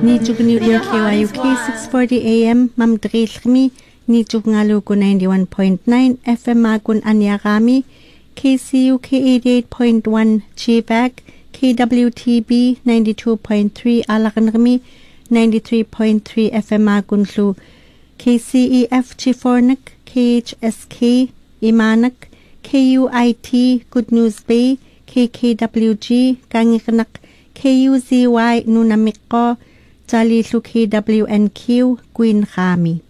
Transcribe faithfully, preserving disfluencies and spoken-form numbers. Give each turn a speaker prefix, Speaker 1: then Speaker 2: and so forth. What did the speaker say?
Speaker 1: Nijuk New York K Y U K six forty A M Mamdrilmi Nijuk Ngaluku ninety-one point nine F M Magun Anyagami K C U K eighty-eight point one Chivak K W T B ninety-two point three Alakanrmi ninety-three point three F M Magunlu K C E F Chifornak K H S K Imanak K U I T Good News Bay K K W G Gangikanak K U Z Y Nunamiko Jalilu K W N Q Queen Khami